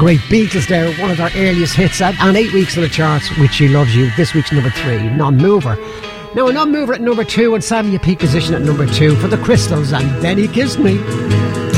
great Beatles there, one of their earliest hits, and 8 weeks on the charts with She Loves You. This week's number 3, Non-Mover. Now a non-mover at number 2, and Savvy a peak position at number 2 for the Crystals and Then He Kissed Me.